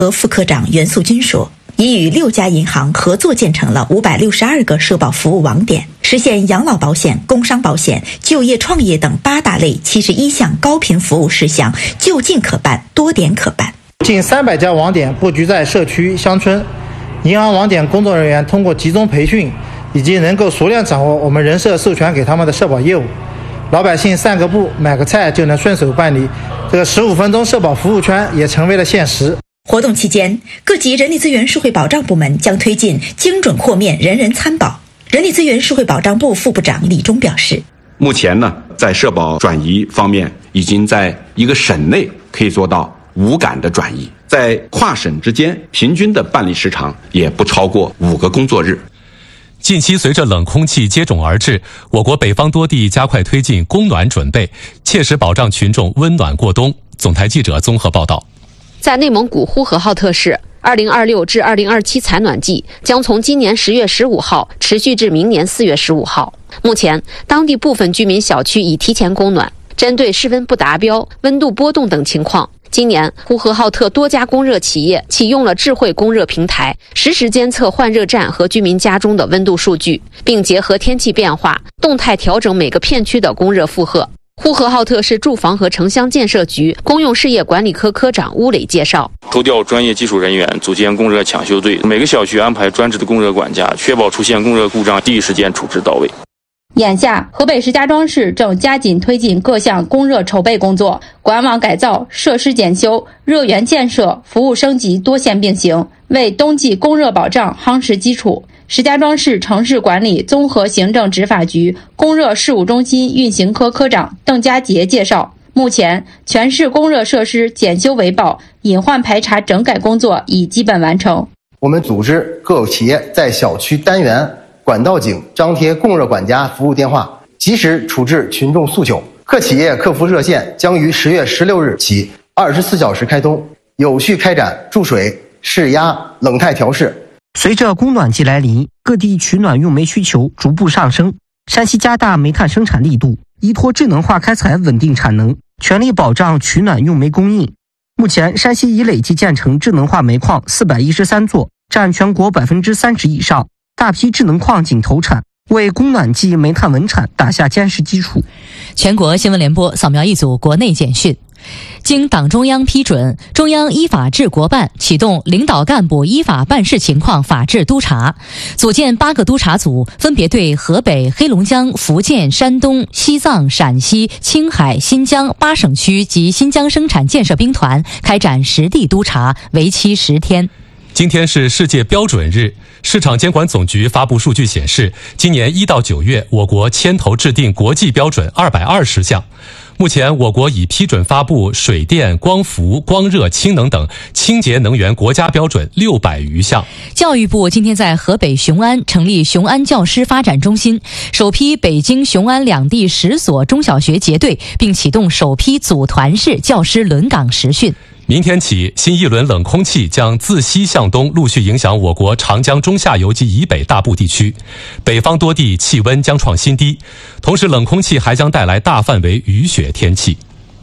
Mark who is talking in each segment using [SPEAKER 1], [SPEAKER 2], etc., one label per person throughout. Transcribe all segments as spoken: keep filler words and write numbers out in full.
[SPEAKER 1] 俄副科长袁素军说，已与六家银行合作建成了五百六十二个社保服务网点，实现养老保险、工伤保险、就业创业等八大类七十一项高频服务事项，就近可办，多点可办。
[SPEAKER 2] 近三百家网点布局在社区、乡村，银行网点工作人员通过集中培训，以及能够熟练掌握我们人社授权给他们的社保业务，老百姓散个步、买个菜就能顺手办理，这个十五分钟社保服务圈也成为了现实。
[SPEAKER 1] 活动期间，各级人力资源社会保障部门将推进精准扩面、人人参保。人力资源社会保障部副部长李忠表示，
[SPEAKER 3] 目前呢，在社保转移方面，已经在一个省内可以做到无感的转移，在跨省之间平均的办理时长也不超过五个工作日。
[SPEAKER 4] 近期随着冷空气接踵而至，我国北方多地加快推进供暖准备，切实保障群众温暖过冬。总台记者综合报道。
[SPEAKER 5] 在内蒙古呼和浩特市，二零二六至二零二七采暖季将从今年十月十五号持续至明年四月十五号。目前，当地部分居民小区已提前供暖。针对室温不达标、温度波动等情况，今年呼和浩特多家供热企业启用了智慧供热平台，实时监测换热站和居民家中的温度数据，并结合天气变化，动态调整每个片区的供热负荷。呼和浩特市住房和城乡建设局公用事业管理科科长乌磊介绍，
[SPEAKER 6] 抽调专业技术人员，组建供热抢修队，每个小区安排专职的供热管家，确保出现供热故障第一时间处置到位。
[SPEAKER 7] 眼下，河北石家庄市正加紧推进各项供热筹备工作，管网改造、设施检修、热源建设、服务升级多线并行，为冬季供热保障夯实基础。石家庄市城市管理综合行政执法局供热事务中心运行科科长邓家杰介绍，目前全市供热设施检修维保、隐患排查整改工作已基本完成。
[SPEAKER 8] 我们组织各企业在小区单元、管道井张贴供热管家服务电话，及时处置群众诉求。各企业客服热线将于十月十六日起二十四小时开通，有序开展注水、释压、冷态调试。
[SPEAKER 9] 随着供暖季来临，各地取暖用煤需求逐步上升。山西加大煤炭生产力度，依托智能化开采稳定产能，全力保障取暖用煤供应。目前，山西已累计建成智能化煤矿四百一十三座，占全国百分之三十以上。大批智能矿井投产，为供暖季煤炭稳产打下坚实基础。
[SPEAKER 10] 全国新闻联播扫描一组国内简讯。经党中央批准，中央依法治国办启动领导干部依法办事情况法治督查，组建八个督查组，分别对河北、黑龙江、福建、山东、西藏、陕西、青海、新疆八省区及新疆生产建设兵团开展实地督查，为期十天。
[SPEAKER 4] 今天是世界标准日，市场监管总局发布数据显示，今年一到九月，我国牵头制定国际标准二百二十项。目前，我国已批准发布水电、光伏、光热、氢能等清洁能源国家标准六百余项。
[SPEAKER 10] 教育部今天在河北雄安成立雄安教师发展中心，首批北京雄安两地十所中小学结对，并启动首批组团式教师轮岗实训。
[SPEAKER 4] 明天起，新一轮冷空气将自西向东陆续影响我国长江中下游及以北大部地区，北方多地气温将创新低，同时冷空气还将带来大范围雨雪天气。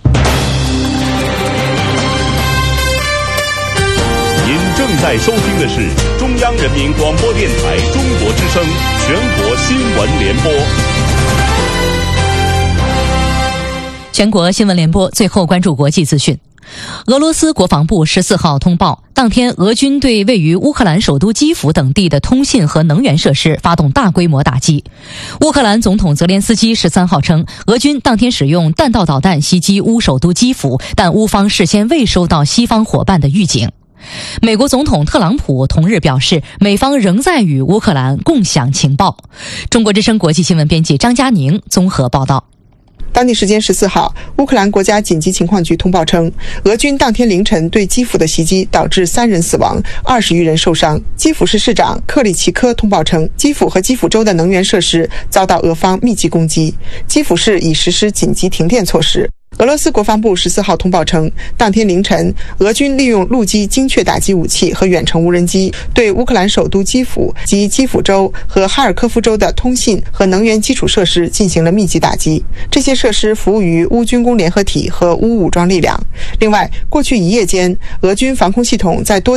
[SPEAKER 11] 您正在收听的是中央人民广播电台中国之声全国新闻联播。
[SPEAKER 10] 全国新闻联播，最后关注国际资讯。俄罗斯国防部十四号通报，当天俄军对位于乌克兰首都基辅等地的通信和能源设施发动大规模打击。乌克兰总统泽连斯基十三号称，俄军当天使用弹道导弹袭击乌首都基辅，但乌方事先未收到西方伙伴的预警。美国总统特朗普同日表示，美方仍在与乌克兰共享情报。中国之声国际新闻编辑张佳宁综合报道。
[SPEAKER 12] 当地时间十四号，乌克兰国家紧急情况局通报称，俄军当天凌晨对基辅的袭击导致三人死亡，二十余人受伤。基辅市市长克里奇科通报称，基辅和基辅州的能源设施遭到俄方密集攻击，基辅市已实施紧急停电措施。 俄罗斯国防部十四号通报称，当天凌晨，俄军利用陆基精确打击武器和远程无人机，对乌克兰首都基辅及基辅州和哈尔科夫州的通信和能源基础设施进行了密集打击。这些设施服务于乌军工联合体和乌武装力量。另外，过去一夜间，俄军防空系统在多